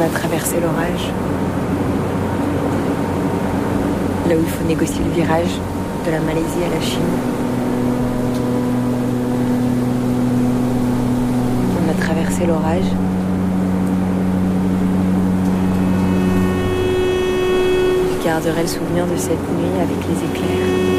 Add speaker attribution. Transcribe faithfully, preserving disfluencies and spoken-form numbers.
Speaker 1: On a traversé l'orage. Là où il faut négocier le virage de la Malaisie à la Chine. On a traversé l'orage. Je garderai le souvenir de cette nuit avec les éclairs.